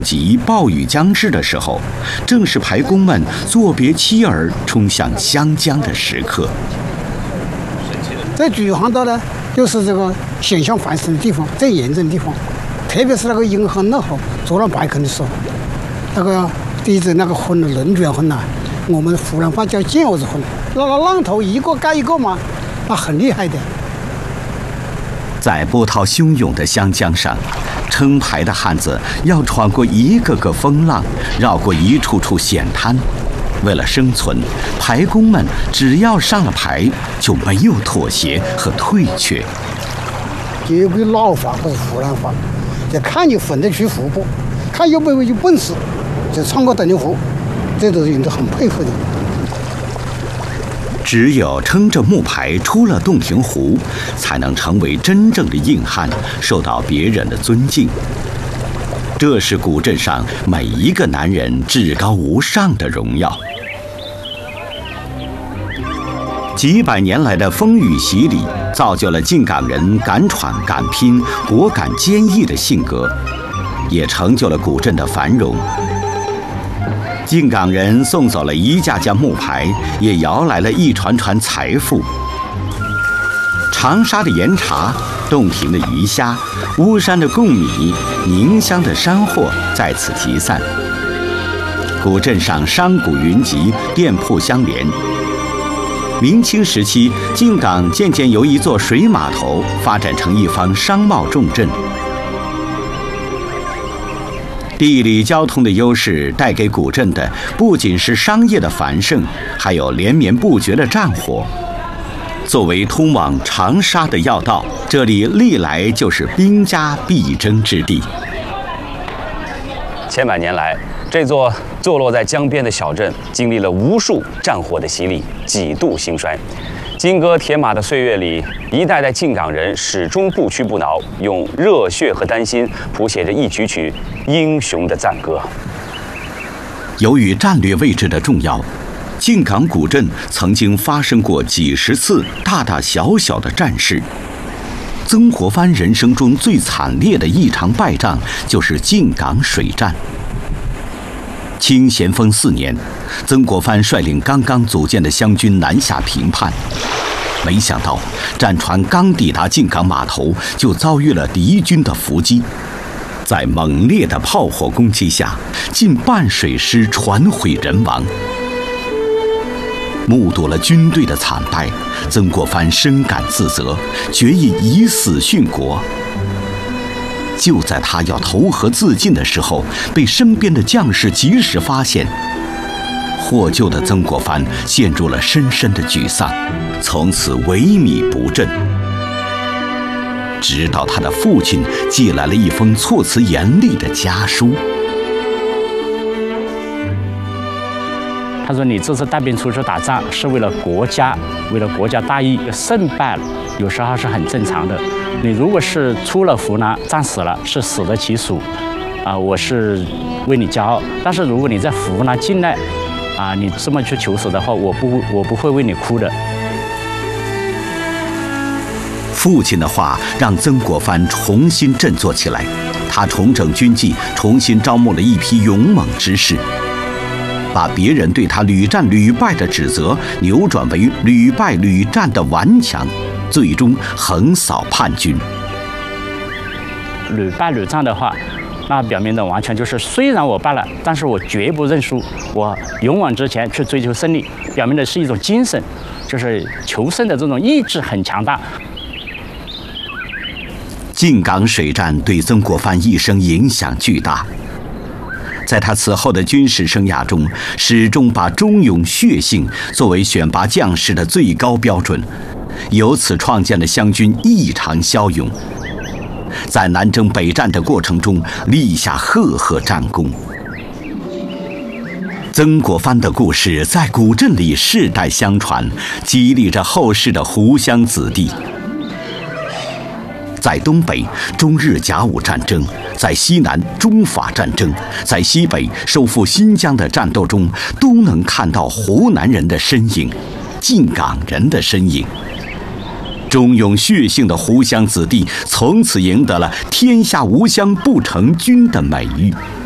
及暴雨将至的时候，正是排工们作别妻儿冲向湘江的时刻。 在菊花岛呢，就是这个现象繁盛的地方，最严重的地方。特别是那个阴旱那后做了白坑的时候，那个地质那个混的轮转混呐，我们湖南话叫毽子混，那个浪头一个盖一个嘛，那很厉害的。 在波涛汹涌的湘江上，撑排的汉子要闯过一个个风浪，绕过一处处险滩。为了生存，排工们只要上了排，就没有妥协和退却。 这个老话或者湖南话，就看你混得去湖不，看有没有本事，就闯过登你湖，这都是人都很佩服的。 只有撑着木牌出了洞庭湖，才能成为真正的硬汉，受到别人的尊敬。这是古镇上每一个男人至高无上的荣耀。几百年来的风雨洗礼，造就了靖港人敢闯敢拼、果敢坚毅的性格，也成就了古镇的繁荣。靖港人送走了一架架木牌，也摇来了一船船财富。长沙的盐茶、洞庭的鱼虾、巫山的贡米、宁乡的山货在此集散。古镇上商贾云集，店铺相连。明清时期，靖港渐渐由一座水码头发展成一方商贸重镇。地理交通的优势带给古镇的不仅是商业的繁盛，还有连绵不绝的战火。作为通往长沙的要道，这里历来就是兵家必争之地。 千百年来，这座坐落在江边的小镇经历了无数战火的洗礼，几度兴衰。金戈铁马的岁月里，一代代靖港人始终不屈不挠，用热血和丹心谱写着一曲曲英雄的赞歌。 由于战略位置的重要，靖港古镇曾经发生过几十次大大小小的战事。曾国藩人生中最惨烈的一场败仗，就是靖港水战。清咸丰4年，曾国藩率领刚刚组建的湘军南下平叛，没想到战船刚抵达靖港码头，就遭遇了敌军的伏击。在猛烈的炮火攻击下，近半水师船毁人亡。目睹了军队的惨败，曾国藩深感自责，决意以死殉国。就在他要投河自尽的时候，被身边的将士及时发现。获救的曾国藩陷入了深深的沮丧，从此萎靡不振。直到他的父亲寄来了一封措辞严厉的家书。 他说：“你这次带兵出去打仗是为了国家，为了国家大义，胜败了有时候是很正常的。你如果是出了湖南战死了，是死得其所，我是为你骄傲。但是如果你在湖南境内，你这么去求死的话，我不会为你哭的。” 父亲的话让曾国藩重新振作起来，他重整军纪，重新招募了一批勇猛之士。把别人对他屡战屡败的指责扭转为屡败屡战的顽强，最终横扫叛军。 屡败屡战的话，那表明的完全就是虽然我败了，但是我绝不认输，我勇往直前去追求胜利，表明的是一种精神，就是求胜的这种意志很强大。 靖港水战对曾国藩一生影响巨大。在他此后的军事生涯中，始终把忠勇血性作为选拔将士的最高标准，由此创建了湘军异常骁勇，在南征北战的过程中立下赫赫战功。曾国藩的故事在古镇里世代相传，激励着后世的湖湘子弟。在东北，中日甲午战争；在西南，中法战争；在西北，收复新疆的战斗中，都能看到湖南人的身影，靖港人的身影。忠勇血性的湖湘子弟，从此赢得了“天下无湘不成军”的美誉。